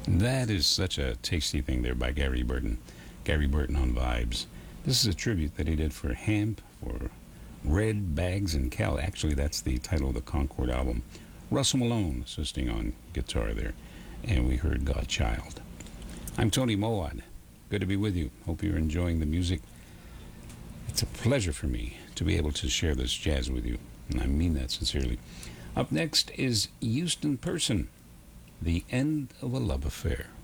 That is such a tasty thing there by Gary Burton. Gary Burton on Vibes. This is a tribute that he did for Hamp, for Red Bags and Cal. Actually, that's the title of the Concord album. Russell Malone assisting on guitar there. And we heard Godchild. I'm Tony Mowat. Good to be with you. Hope you're enjoying the music. It's a pleasure for me to be able to share this jazz with you. And I mean that sincerely. Up next is Houston Person, The End of a Love Affair.